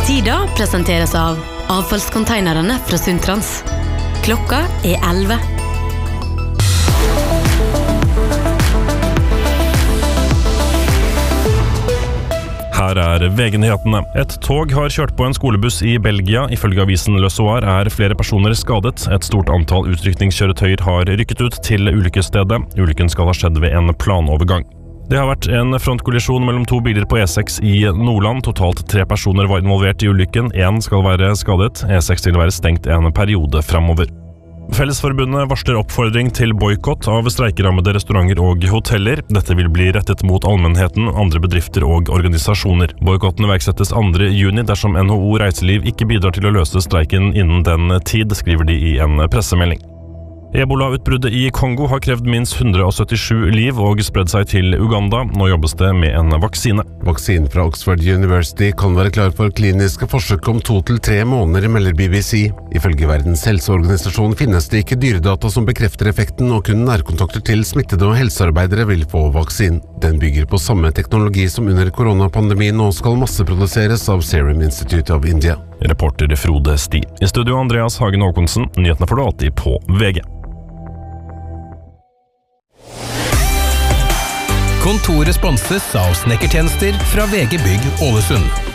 Tida presenteres av avfallskonteinerne fra Sundtrans. Klokka 11. Her VG-nyhetene. Et tog har kjørt på en skolebuss i Belgia. Ifølge avisen Le Soir flere personer skadet. Et stort antall utrykningskjøretøyer har rykket ut til ulykkesstedet. Ulykken skal ha skjedd ved en planovergang. Det har vært en frontkollisjon mellom 2 biler på E6 i Nordland. Totalt 3 personer var involvert i ulykken. 1 skal være skadet. E6 vil være stengt en periode fremover. Fellesforbundet varsler oppfordring til boykott av streikerammede restauranter og hoteller. Dette vil bli rettet mot allmennheten, andre bedrifter og organisasjoner. Boykotten iverksettes 2. juni dersom NHO Reiseliv ikke bidrar til å løse streiken innen den tid, skriver de i en pressemelding. Ebola-utbruddet i Kongo har krevd minst 177 liv og spredd seg til Uganda. Nå jobbes det med en vaksine. Vaksinen fra Oxford University kan være klar for kliniske forsøk om 2 til 3 måneder, melder BBC. Ifølge Verdens helseorganisasjon finnes det ikke dyredata som bekrefter effekten, og kun nærkontakter til smittede og helsearbeidere vil få vaksinen. Den bygger på samme teknologi som under koronapandemien og skal masseproduseres av Serum Institute of India. Reporter Frode Sti. I studio Andreas Hagen Håkonsen. Nyhetene får du alltid på VG. Kontoret sponses av snekkertjenester fra VG Bygg Ålesund.